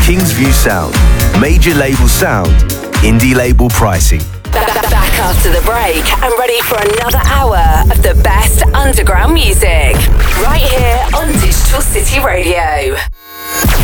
Kingsview Sound. Major label sound, indie label pricing. Back after the break and ready for another hour